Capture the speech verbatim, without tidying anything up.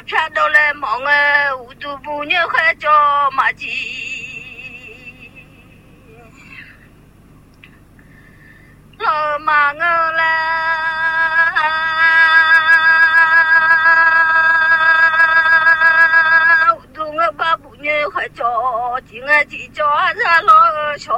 骗到来忙哎，我都不年还叫马鸡。老马我啦，我都我把不年还叫，今个几叫俺老小。